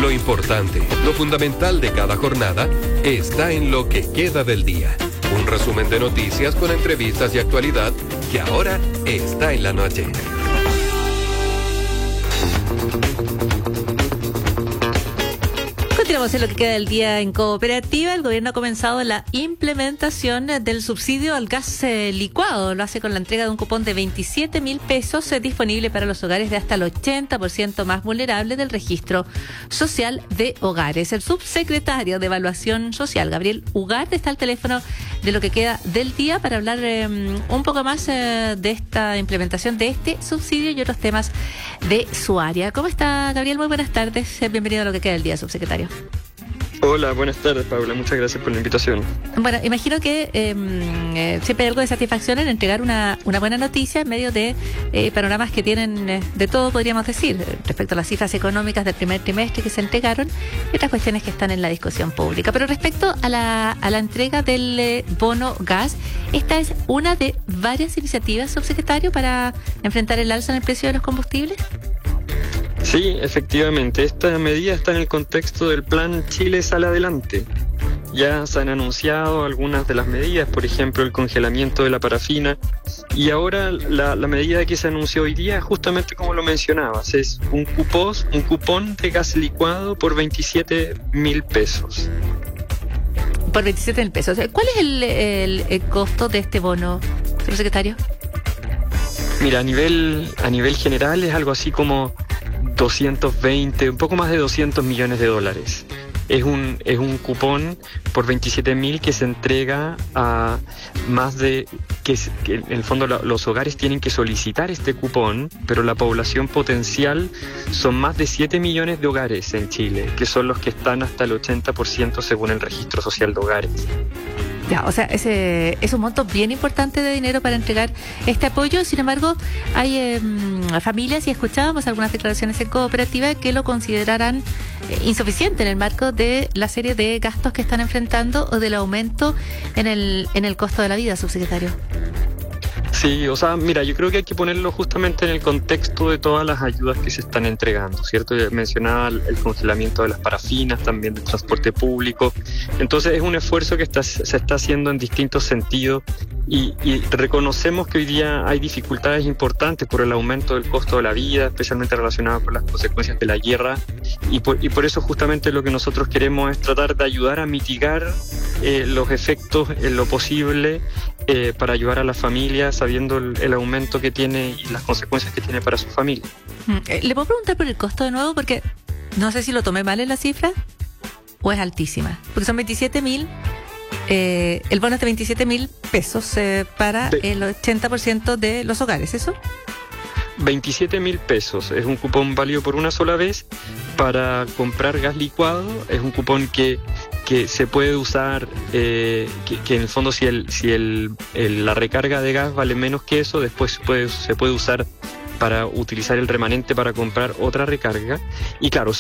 Lo importante, lo fundamental de cada jornada está en lo que queda del día. Un resumen de noticias con entrevistas y actualidad que ahora está en la noche. Continuamos en lo que queda del día en Cooperativa. El gobierno ha comenzado la implementación del subsidio al gas licuado. Lo hace con la entrega de un cupón de 27.000 pesos disponible para los hogares de hasta el 80% más vulnerables del registro social de hogares. El subsecretario de Evaluación Social, Gabriel Ugarte, está al teléfono de lo que queda del día para hablar un poco más de esta implementación de este subsidio y otros temas de su área. ¿Cómo está, Gabriel? Muy buenas tardes. Bienvenido a lo que queda del día, subsecretario. Hola, buenas tardes, Paula. Muchas gracias por la invitación. Bueno, imagino que siempre hay algo de satisfacción en entregar una buena noticia en medio de panoramas que tienen de todo, podríamos decir, respecto a las cifras económicas del primer trimestre que se entregaron y otras cuestiones que están en la discusión pública. Pero respecto a la entrega del bono gas, esta es una de varias iniciativas, subsecretario, para enfrentar el alza en el precio de los combustibles. Sí, efectivamente, esta medida está en el contexto del plan Chile Sale Adelante. Ya se han anunciado algunas de las medidas, por ejemplo, el congelamiento de la parafina, y ahora la medida que se anunció hoy día, justamente como lo mencionabas, es un cupón de gas licuado por 27.000 pesos. Por 27.000 pesos. ¿Cuál es el costo de este bono, señor secretario? Mira, a nivel general es algo así como 220, un poco más de 200 millones de dólares. Es un cupón por 27.000 que se entrega a más de... que en el fondo los hogares tienen que solicitar este cupón, pero la población potencial son más de 7 millones de hogares en Chile, que son los que están hasta el 80% según el registro social de hogares. Ya, o sea, es un monto bien importante de dinero para entregar este apoyo. Sin embargo, hay familias, y escuchábamos algunas declaraciones en Cooperativa, que lo considerarán insuficiente en el marco de la serie de gastos que están enfrentando o del aumento en el costo de la vida, subsecretario. Sí, o sea, mira, yo creo que hay que ponerlo justamente en el contexto de todas las ayudas que se están entregando, ¿cierto? Yo mencionaba el congelamiento de las parafinas, también del transporte público. Entonces es un esfuerzo que se está haciendo en distintos sentidos y reconocemos que hoy día hay dificultades importantes por el aumento del costo de la vida, especialmente relacionado con las consecuencias de la guerra, y por eso justamente lo que nosotros queremos es tratar de ayudar a mitigar los efectos en lo posible para ayudar a las familias sabiendo el aumento que tiene y las consecuencias que tiene para su familia. Le puedo preguntar por el costo de nuevo, porque no sé si lo tomé mal en la cifra o es altísima, porque son 27.000, el bono es de 27.000 pesos para el 80% de los hogares, ¿eso? 27.000 pesos, es un cupón válido por una sola vez para comprar gas licuado. Es un cupón que se puede usar, que en el fondo si la recarga de gas vale menos que eso, después se puede usar para utilizar el remanente para comprar otra recarga. Y claro,